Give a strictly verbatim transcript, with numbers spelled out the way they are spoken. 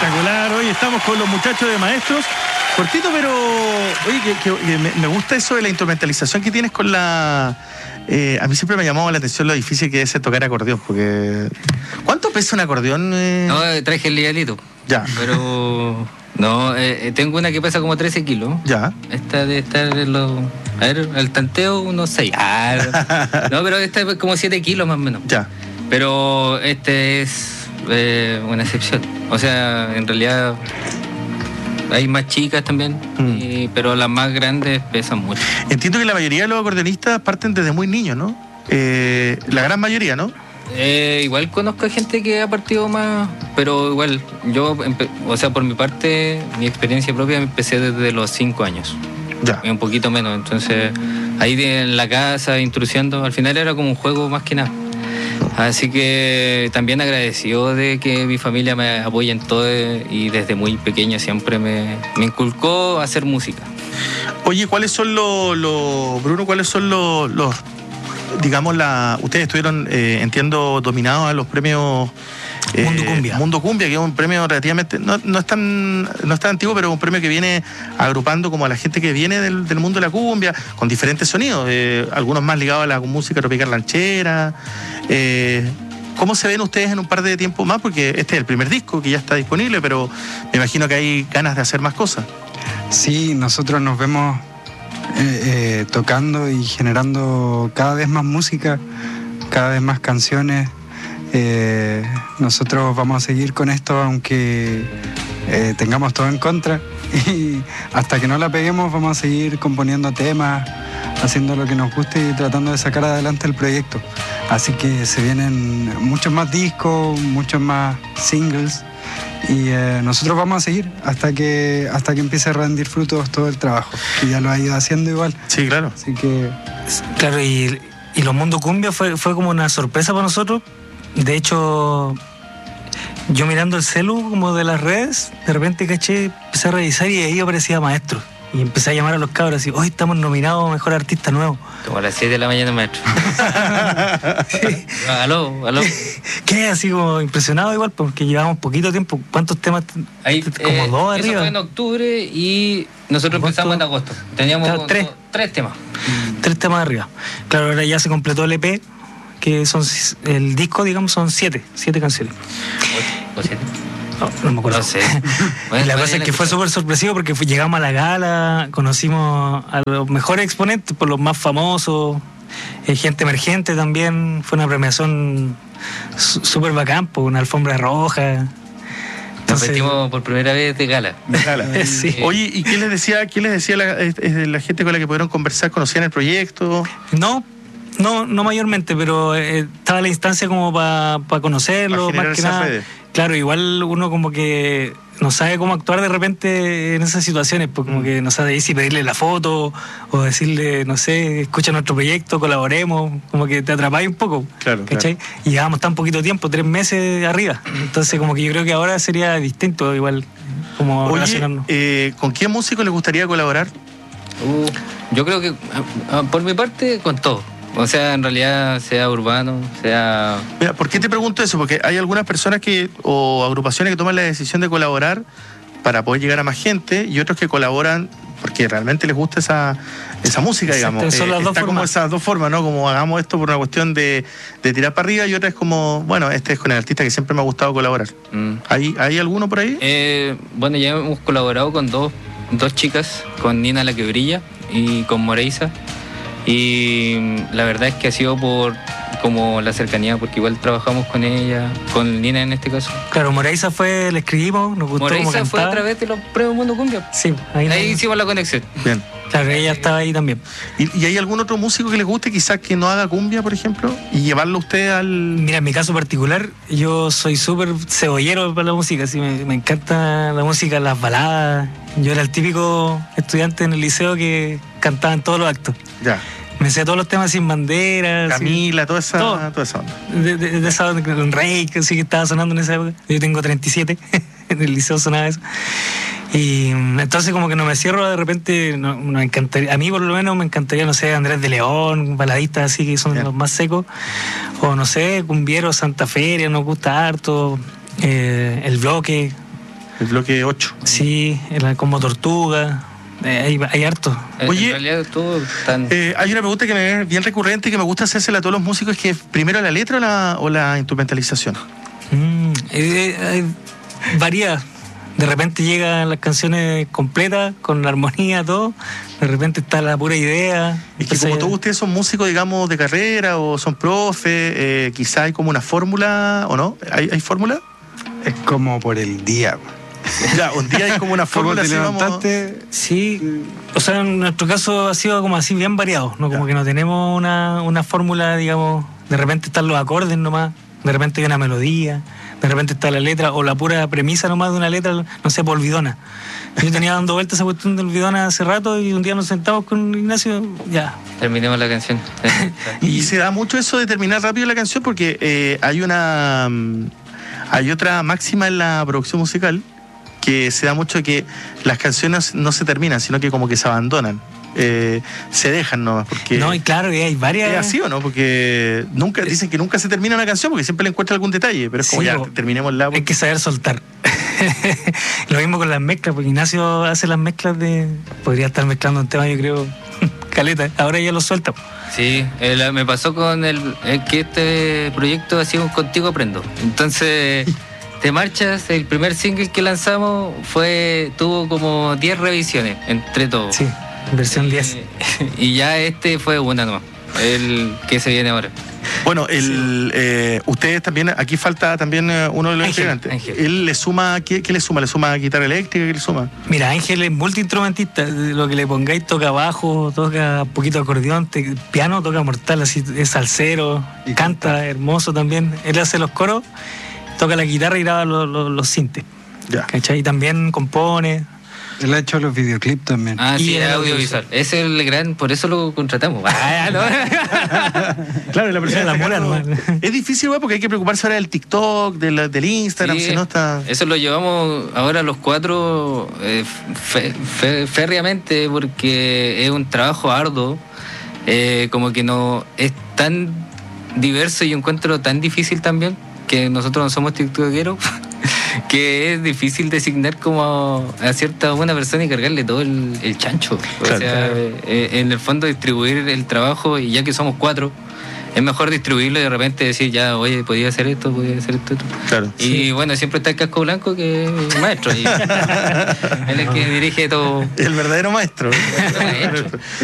Espectacular. Hoy estamos con los muchachos de Maestros. Cortito, pero oye, que, que, que me, me gusta eso de la instrumentalización que tienes con la... Eh, a mí siempre me ha llamado la atención lo difícil que es tocar acordeón, porque... ¿Cuánto pesa un acordeón? Eh? No, traje el ligalito. Ya. Pero... No, eh, tengo una que pesa como trece kilos. Ya. Esta de estar en los... A ver, el tanteo unos seis. Ah, no, pero esta es como siete kilos más o menos. Ya. Pero este es eh, una excepción. O sea, en realidad... Hay más chicas también, mm. y, pero las más grandes pesan mucho. Entiendo que la mayoría de los acordeonistas parten desde muy niños, ¿no? Eh, la gran mayoría, ¿no? Eh, igual conozco a gente que ha partido más, pero igual, yo, o sea, por mi parte, mi experiencia propia empecé desde los cinco años. Ya. Un poquito menos, entonces ahí en la casa, intrusiando, al final era como un juego más que nada. Así que también agradecido de que mi familia me apoye en todo y desde muy pequeño siempre me, me inculcó a hacer música. Oye, ¿cuáles son los, los Bruno, cuáles son los, los digamos, la ustedes estuvieron, eh, entiendo, dominados a los premios eh, Mundo Cumbia. Mundo Cumbia, que es un premio relativamente, no, no, es tan, no es tan antiguo, pero es un premio que viene agrupando como a la gente que viene del, del mundo de la cumbia, con diferentes sonidos, eh, algunos más ligados a la música tropical ranchera. Eh, ¿Cómo se ven ustedes en un par de tiempo más? Porque este es el primer disco que ya está disponible, pero me imagino que hay ganas de hacer más cosas. Sí, nosotros nos vemos eh, eh, tocando y generando cada vez más música, cada vez más canciones. Eh, nosotros vamos a seguir con esto aunque eh, tengamos todo en contra, y hasta que no la peguemos vamos a seguir componiendo temas, haciendo lo que nos guste y tratando de sacar adelante el proyecto. Así que se vienen muchos más discos, muchos más singles, y eh, nosotros vamos a seguir hasta que hasta que empiece a rendir frutos todo el trabajo, que ya lo ha ido haciendo igual. Sí, claro. Así que... Claro, y, y los Mundo Cumbia fue, fue como una sorpresa para nosotros. De hecho, yo mirando el celu como de las redes, de repente caché, empecé a revisar y ahí aparecía Maestro. Y empecé a llamar a los cabros y hoy estamos nominados a Mejor Artista Nuevo. Como a las siete de la mañana, Maestro. Sí. Aló, aló. ¿Qué? Así como impresionado igual, porque llevamos poquito tiempo. ¿Cuántos temas? Ahí, como eh, dos eso arriba. fue en octubre y nosotros empezamos en agosto. Teníamos claro, tres. dos, tres temas. Tres temas arriba. Claro, ahora ya se completó el E P, que son el disco, digamos, son siete, siete canciones. ¿O siete? No, no me acuerdo. No sé. Bueno, la cosa es que fue súper sorpresivo porque llegamos a la gala, conocimos a los mejores exponentes, por los más famosos, eh, gente emergente también. Fue una premiación súper bacán, por una alfombra roja. Nos metimos por primera vez de gala. De gala. Sí. Oye, ¿y qué les decía, qué les decía la, la gente con la que pudieron conversar? ¿Conocían el proyecto? No. No, no mayormente, pero eh, estaba la instancia como para pa conocerlo, pa más que nada. Redes. Claro, igual uno como que no sabe cómo actuar de repente en esas situaciones, pues como mm. que no sabe si pedirle la foto o decirle, no sé, escucha nuestro proyecto, colaboremos, como que te atrapáis un poco. Claro, ¿cachai? Claro. Y llevábamos tan poquito tiempo, tres meses arriba. Entonces como que yo creo que ahora sería distinto igual como Oye, relacionarnos. Eh, ¿con qué músico les gustaría colaborar? Uh, yo creo que por mi parte con todo. O sea, en realidad, sea urbano, sea... Mira, ¿por qué te pregunto eso? Porque hay algunas personas que o agrupaciones que toman la decisión de colaborar para poder llegar a más gente y otros que colaboran porque realmente les gusta esa, esa música, digamos. Exacto, son las eh, dos está formas. como esas dos formas, ¿no? Como hagamos esto por una cuestión de, de tirar para arriba y otra es como, bueno, este es con el artista que siempre me ha gustado colaborar. Mm. ¿Hay, ¿Hay alguno por ahí? Eh, bueno, ya hemos colaborado con dos, dos chicas, con Nina La Que Brilla y con Moreisa. Y la verdad es que ha sido por como la cercanía, porque igual trabajamos con ella, con Nina en este caso. Claro, Moreisa fue, le escribimos, nos gustó Moreisa cómo cantaba. fue a través de los premios Mundo Cumbia. Sí, ahí, ahí no... hicimos la conexión. Bien. Claro, ella estaba ahí también. ¿Y, ¿Y hay algún otro músico que les guste, quizás que no haga cumbia, por ejemplo? Y llevarlo usted al... Mira, en mi caso particular, yo soy súper cebollero para la música, así me, me encanta la música, las baladas. Yo era el típico estudiante en el liceo que cantaba en todos los actos. Ya. Me sé todos los temas Sin Bandera. Camila, sí, toda esa, todo. toda esa onda. De, de, de esa onda, un rey que sí que estaba sonando en esa época. Yo tengo treinta y siete, en el liceo sonaba eso. Y entonces como que no me cierro, de repente no, no me encantaría, a mí por lo menos me encantaría, no sé, Andrés de León, baladistas así que son yeah. los más secos, o no sé, Cumbiero, Santa Feria, nos gusta harto, eh, El Bloque. el bloque ocho. Sí, era como Tortuga. Eh, hay, hay harto. Oye, en realidad todo tan... Eh, hay una pregunta que me es bien recurrente y que me gusta hacérsela a todos los músicos, que es primero la letra o la, o la instrumentalización. Mm, eh, eh, varía. De repente llegan las canciones completas, con la armonía, todo. De repente está la pura idea. Es que Entonces, como todos ustedes son músicos, digamos, de carrera o son profes, eh, quizá hay como una fórmula, ¿o no? ¿Hay, hay fórmula? Es como por el día. Ya, un día hay como una ¿Cómo fórmula te así, vamos... levantaste? Sí, o sea, en nuestro caso ha sido como así bien variado, ¿no? Como Ya. que no tenemos una, una fórmula, digamos, de repente están los acordes nomás, de repente hay una melodía, de repente está la letra o la pura premisa nomás de una letra, no sé, por Olvidona. Yo tenía dando vueltas esa cuestión de Olvidona hace rato y un día nos sentamos con Ignacio, ya. Terminemos la canción. Y se da mucho eso de terminar rápido la canción porque eh, hay una... mm, hay otra máxima en la producción musical que se da mucho que las canciones no se terminan, sino que como que se abandonan. Eh, se dejan nomás porque... No, y claro, y hay varias... ¿Es así o no? Porque nunca dicen que nunca se termina una canción porque siempre le encuentra algún detalle, pero es como Sí, ya, po. terminémosla. Hay que saber soltar. Lo mismo con las mezclas, porque Ignacio hace las mezclas de... Podría estar mezclando un tema, yo creo, caleta. Ahora ya lo suelta. Sí, el- me pasó con el, el que este proyecto ha sido un Contigo Aprendo. Entonces, Te Marchas, el primer single que lanzamos, fue tuvo como diez revisiones entre todos. Sí, versión diez. Y, y ya este fue una nomás, el que se viene ahora. Bueno, el, eh, ustedes también, aquí falta también eh, uno de los Ángel, integrantes. Ángel. Él le suma, ¿qué, qué le suma? ¿Le suma guitarra eléctrica? ¿Qué le suma? Mira, Ángel es multiinstrumentista. Lo que le pongáis, toca bajo, toca un poquito de acordeón, te- piano, toca mortal, así es salsero, Y canta hermoso también. Él hace los coros, toca la guitarra y graba los, los, los sintes. Ya. ¿Cachai? Y también compone. Él ha hecho los videoclips también. Ah, Y sí, el audiovisual. Ese es el gran, por eso lo contratamos. Ah, no. Claro, la persona Era la está mora acá, nomás. ¿no? Es difícil, güey, porque hay que preocuparse ahora del TikTok, del, del Instagram, Sí, si no está... Eso lo llevamos ahora los cuatro eh, fe- fe- férreamente porque es un trabajo arduo, eh, como que no es tan diverso y encuentro tan difícil también, que nosotros no somos tiktokeros, que es difícil designar como a cierta buena persona y cargarle todo el, el chancho. O Claro, sea, claro. eh, en el fondo distribuir el trabajo, y ya que somos cuatro, es mejor distribuirlo y de repente decir, ya, oye, podía hacer esto, podía hacer esto, esto. Claro. Y bueno, siempre está el casco blanco, que es el maestro. Y él es el que dirige todo. El verdadero maestro. El maestro.